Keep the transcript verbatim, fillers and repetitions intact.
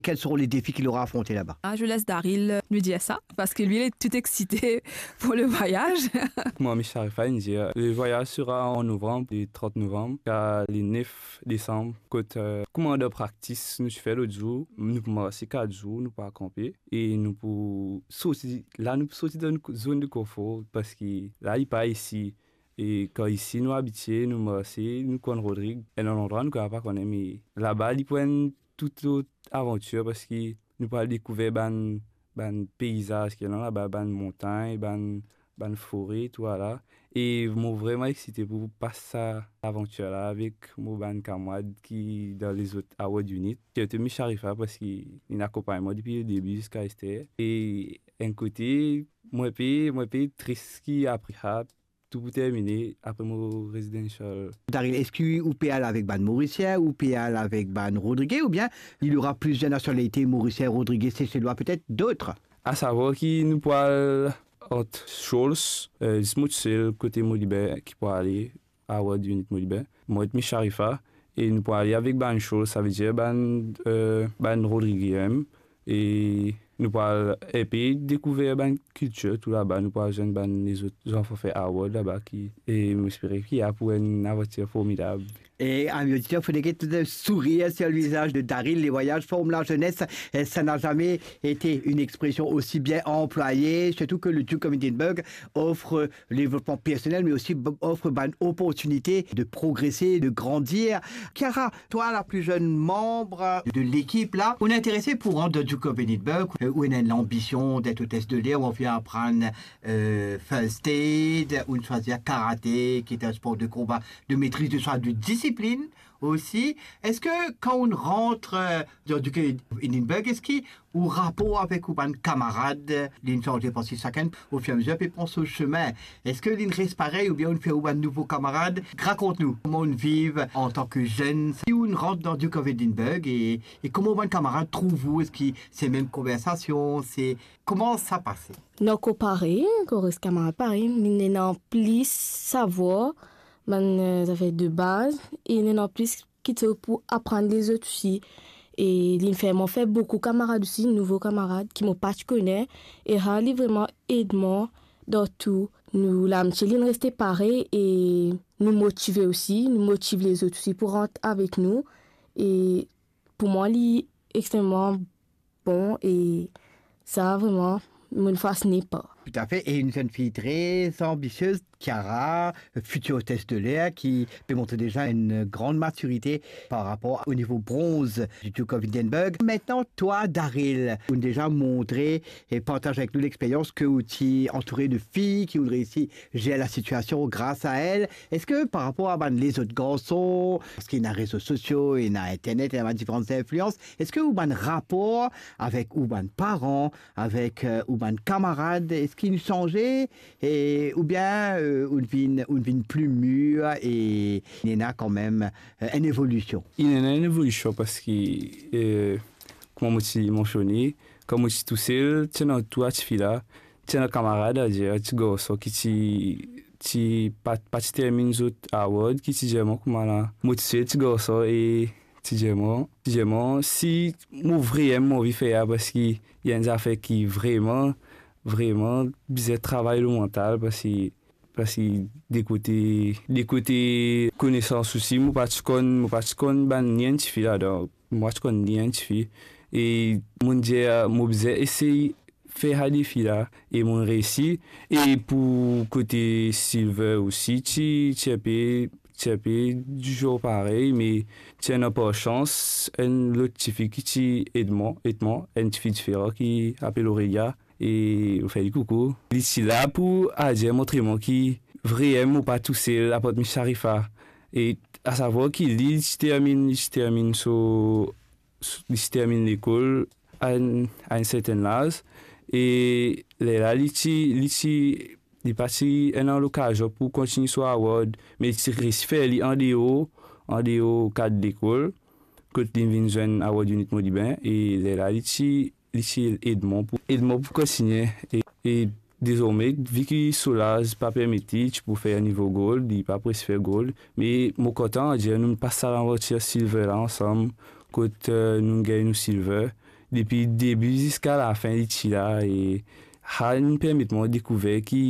Quels seront les défis qu'il aura affrontés là-bas? Ah, je laisse Daryl nous dire ça, parce que lui, il est tout excité pour le voyage. Moi, je suis dit, le voyage sera en novembre, le trente novembre, à le neuf décembre. Quand euh, comment de practice nous fait l'autre jour, nous pouvons passer quatre jours, nous pouvons camper et nous pouvons sortir, là, nous pouvons sortir dans une zone de confort parce que là, il n'est pas ici. Et quand ici, nous habitués, nous marchons, nous connaissons Rodrigue, et dans l'endroit, nous ne connaissons pas connaître, mais là-bas, ils prennent toute autre aventure parce que nous pouvons découvrir ban ban paysage qui est là-bas, ban montagne, ban ban forêt, tout là. Et je suis vraiment excité pour passer l'aventure là avec mon ban camarade qui dans les autres Award Unit. Qui était Michel Sharifa parce qu'il accompagne moi depuis le début jusqu'à Esther. Et un côté, moi, je suis triste qui a pris tout pour terminer après mon residential. Daryl, est-ce qu'il ou aller avec ban mauricien ou aller avec ban Rodriguez ou bien il y aura plusieurs nationalités, mauricien, Rodriguez, Seychellois, peut-être d'autres? À savoir qui nous parle entre Scholz, euh, Smutsel, côté Molibé, qui peut aller à Award Unit Molibé. Moi, je suis Sharifa et nous pouvons aller avec ban Scholz, ça veut dire ban, euh, ban Rodriguez. Et nous pouvons et puis découvrir la culture tout là-bas. Nous pouvons jouer les autres enfants faire Award là-bas qui et m'espérer qu'il y a pour une aventure formidable. Et amis auditeurs, il faudrait que tout un sourire sur le visage de Daryl. Les voyages forment la jeunesse. Et ça n'a jamais été une expression aussi bien employée, surtout que le Duke of Edinburgh offre le développement personnel, mais aussi offre une opportunité de progresser, de grandir. Chiara, toi, la plus jeune membre de l'équipe, là, on est intéressé pour rendre le Duke of Edinburgh, où on a l'ambition d'être hôtesse de l'air, où on vient apprendre euh, first aid, ou choisir karaté, qui est un sport de combat, de maîtrise de soi, de discipline aussi. Est-ce que quand on rentre euh, dans du Edinburgh, est-ce qu'il y a un rapport avec un camarade, il change de penser chacun au fur et à mesure, puis pense au chemin. Est-ce que l'in reste pareil ou bien on fait un nouveau camarade? Raconte-nous comment on vit en tant que jeune, si on rentre dans Duke of Edinburgh et, et comment un camarade trouve-vous? Est-ce que c'est même conversation? C'est comment ça passe? Non, pareil, qu'on reste camarade pareil, mais non plus savoir. Man, ça fait de base et il y en a plus qui te pour apprendre les autres aussi. Et il fait m'ont fait beaucoup de camarades aussi, nouveaux camarades qui m'ont pas connais et Harley vraiment aide moi dans tout. Nous l'amitié l'in rester pareil et nous motiver aussi, nous motiver les autres aussi pour rentrer avec nous et pour moi il extrêmement bon et ça vraiment me fascine pas. Tout à fait. Et une jeune fille très ambitieuse, Chiara, future hôtesse de l'air, qui peut montrer déjà une grande maturité par rapport au niveau bronze du Duke of Edinburgh. Maintenant, toi, Daryl, tu as déjà montré et partage avec nous l'expérience que tu es entouré de filles qui ont réussi à gérer la situation grâce à elles. Est-ce que par rapport à ben, les autres garçons, parce qu'il y a les réseaux sociaux, il y a Internet, il y a différentes influences, est-ce que vous avez un rapport avec ou ben, parents, avec euh, ou ben, camarades, est-ce qu'il changeait et ou bien euh, une vie une vie plus mûre et il y a quand même euh, une évolution. Il y a une évolution parce que euh, comme je l'ai mentionné, comme je suis tout seul, tu as tout à tu là, tu as un camarade à dire, tu garçon qui tu tu pas pas termine les autres awards qui tu dis moi comment là, motivé tu garçon et tu dis moi, tu dis moi si moi vraiment envie faire parce que il y a une affaire qui vraiment vraiment bien travailler le mental parce que parce que des côtés des côtés connaissance aussi moi pas tu connais moi pas tu connais ban rien tu fais là donc moi tu connais rien tu fais et mon dire moi bien essayer faire des filles là et mon réussi et pour côté Silver aussi tu tu peux tu peux du jour pareil mais tu n'as pas chance une autre fille qui aide-moi aide-moi une fille différente qui appelle Aurélia et on fait du coucou. Ici là pour dire montrer moi qui vraiment pas tout seul la porte Michel Sharifa et à savoir qu'il dit termine il termine so il termine l'école à un, à un certain âge et là ici ici il passe un l'occasion pour continuer sur award mais il reste faire en dehors en dehors cadre d'école que il vient joindre award unit Modibin et là ici ici aide-moi pour aide-moi pour continuer et, et désormais vu que Solage pas permis tu peux faire un niveau gold il pas presque faire gold mais mon content à dire nous passe à l'aventure silver là ensemble quand euh, nous gagnons silver depuis le début jusqu'à la fin, il là et ça me permet de découvrir qui